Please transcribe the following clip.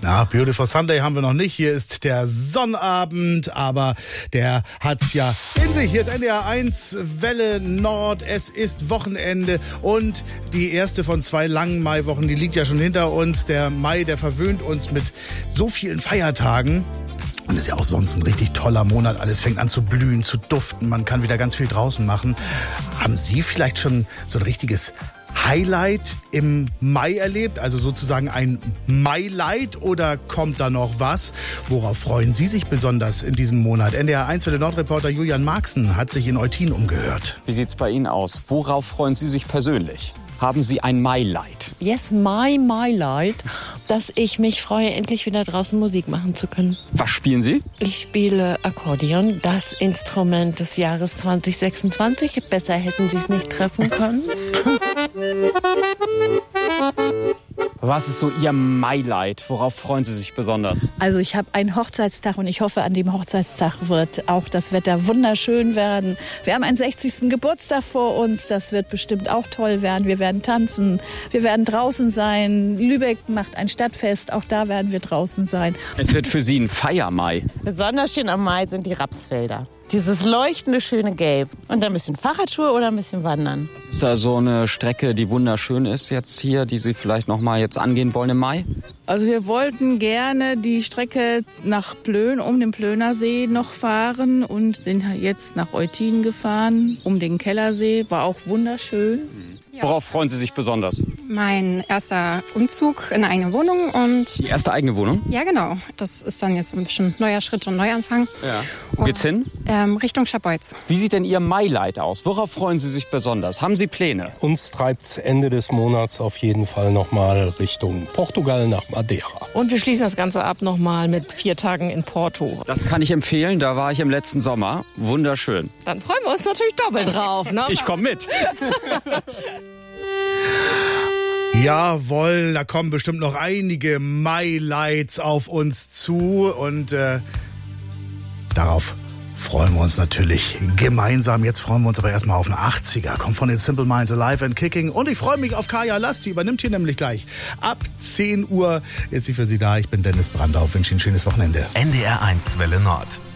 Na, Beautiful Sunday haben wir noch nicht. Hier ist der Sonnabend, aber der hat's ja in sich. Hier ist NDR 1 Welle Nord. Es ist Wochenende und die erste von 2 langen Maiwochen, die liegt ja schon hinter uns. Der Mai, der verwöhnt uns mit so vielen Feiertagen. Und ist ja auch sonst ein richtig toller Monat. Alles fängt an zu blühen, zu duften. Man kann wieder ganz viel draußen machen. Haben Sie vielleicht schon so ein richtiges Highlight im Mai erlebt? Also sozusagen ein Mai-Light oder kommt da noch was? Worauf freuen Sie sich besonders in diesem Monat? NDR 1 Welle Nord-Reporter Julian Marxen hat sich in Eutin umgehört. Wie sieht's bei Ihnen aus? Worauf freuen Sie sich persönlich? Haben Sie ein Mai-Light? Yes, my Light, dass ich mich freue, endlich wieder draußen Musik machen zu können. Was spielen Sie? Ich spiele Akkordeon, das Instrument des Jahres 2026. Besser hätten Sie es nicht treffen können. Was ist so Ihr Mai-Light? Worauf freuen Sie sich besonders? Also ich habe einen Hochzeitstag und ich hoffe, an dem Hochzeitstag wird auch das Wetter wunderschön werden. Wir haben einen 60. Geburtstag vor uns, das wird bestimmt auch toll werden. Wir werden tanzen, wir werden draußen sein. Lübeck macht ein Stadtfest, auch da werden wir draußen sein. Es wird für Sie ein Feier-Mai. Besonders schön am Mai sind die Rapsfelder. Dieses leuchtende, schöne Gelb. Und ein bisschen Fahrradtour oder ein bisschen Wandern. Ist da so eine Strecke, die wunderschön ist jetzt hier, die Sie vielleicht noch mal jetzt angehen wollen im Mai? Also wir wollten gerne die Strecke nach Plön, um den Plöner See noch fahren und sind jetzt nach Eutin gefahren, um den Kellersee. War auch wunderschön. Ja. Worauf freuen Sie sich besonders? Mein erster Umzug in eine eigene Wohnung und... Die erste eigene Wohnung? Ja, genau. Das ist dann jetzt ein bisschen neuer Schritt und Neuanfang. Ja. Wo geht's hin? Richtung Scharbeutz. Wie sieht denn Ihr Mai-Light aus? Worauf freuen Sie sich besonders? Haben Sie Pläne? Uns treibt's Ende des Monats auf jeden Fall nochmal Richtung Portugal nach Madeira. Und wir schließen das Ganze ab nochmal mit 4 Tagen in Porto. Das kann ich empfehlen, da war ich im letzten Sommer. Wunderschön. Dann freuen wir uns natürlich doppelt drauf, ne? Ich komme mit. Jawohl, da kommen bestimmt noch einige Mai-Lights auf uns zu und darauf freuen wir uns natürlich gemeinsam. Jetzt freuen wir uns aber erstmal auf eine 80er. Kommt von den Simple Minds, Alive and Kicking. Und ich freue mich auf Kaya Last, die übernimmt hier nämlich gleich. Ab 10 Uhr ist sie für Sie da. Ich bin Dennis Brandau. Wünsche Ihnen ein schönes Wochenende. NDR 1 Welle Nord.